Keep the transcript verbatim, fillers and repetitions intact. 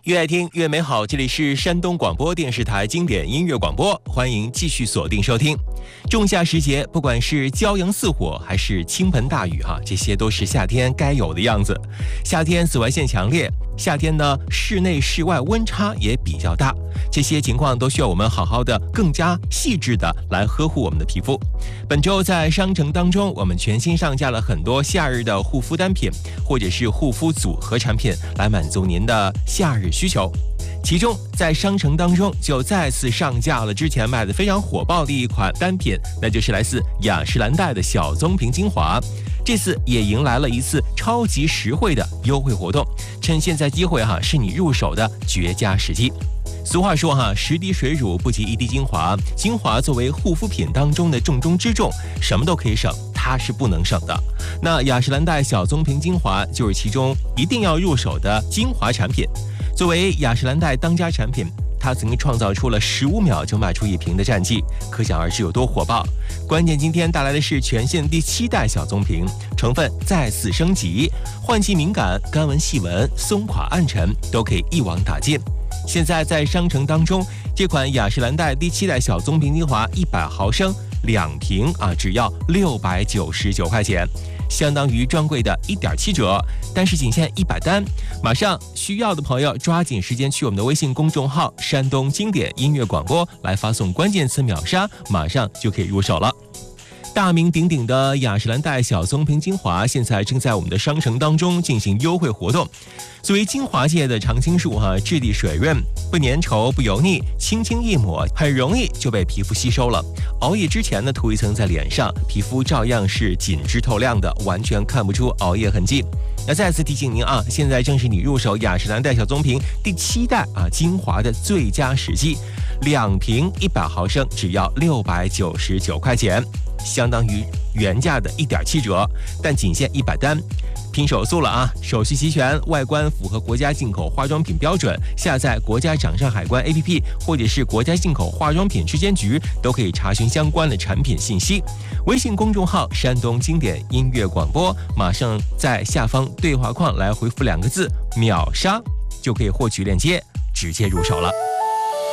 越爱听越美好，这里是山东广播电视台经典音乐广播，欢迎继续锁定收听。仲夏时节，不管是骄阳似火还是倾盆大雨哈，这些都是夏天该有的样子。夏天紫外线强烈，夏天呢室内室外温差也比较大，这些情况都需要我们好好的、更加细致的来呵护我们的皮肤。本周在商城当中，我们全新上架了很多夏日的护肤单品，或者是护肤组合产品，来满足您的夏日需求。其中在商城当中就再次上架了之前卖的非常火爆的一款单品，那就是来自雅诗兰黛的小棕瓶精华。这次也迎来了一次超级实惠的优惠活动，趁现在机会哈，是你入手的绝佳时机。俗话说哈，十滴水乳不及一滴精华，精华作为护肤品当中的重中之重，什么都可以省，它是不能省的。那雅诗兰黛小棕瓶精华就是其中一定要入手的精华产品。作为雅诗兰黛当家产品，它曾经创造出了十五秒就卖出一瓶的战绩，可想而知有多火爆。关键今天带来的是全线第七代小棕瓶，成分再次升级，换季敏感、干纹细纹、松垮暗沉都可以一网打尽。现在在商城当中，这款雅诗兰黛第七代小棕瓶精华一百毫升两瓶啊，只要六百九十九块钱，相当于专柜的一点七折，但是仅限一百单。马上需要的朋友抓紧时间去我们的微信公众号山东经典音乐广播来发送关键词秒杀，马上就可以入手了。大名鼎鼎的雅诗兰黛小棕瓶精华现在正在我们的商城当中进行优惠活动。作为精华界的常青树哈，质地水润，不粘稠不油腻，轻轻一抹很容易就被皮肤吸收了。熬夜之前呢，涂一层在脸上，皮肤照样是紧致透亮的，完全看不出熬夜痕迹。那再次提醒您啊，现在正是你入手雅诗兰黛小棕瓶第七代啊精华的最佳时机，两瓶一百毫升只要六百九十九块钱，相当于原价的一点七折，但仅限一百单，拼手速了啊！手续齐全，外观符合国家进口化妆品标准，下载国家掌上海关 A P P 或者是国家进口化妆品质监局都可以查询相关的产品信息。微信公众号山东经典音乐广播，马上在下方对话框来回复两个字秒杀，就可以获取链接，直接入手了。